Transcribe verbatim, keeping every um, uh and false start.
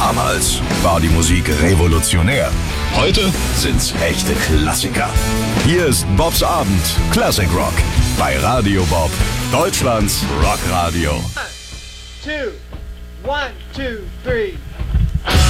Damals war die Musik revolutionär. Heute sind's echte Klassiker. Hier ist Bobs Abend Classic Rock bei Radio Bob, Deutschlands Rockradio. One, two, one, two, three.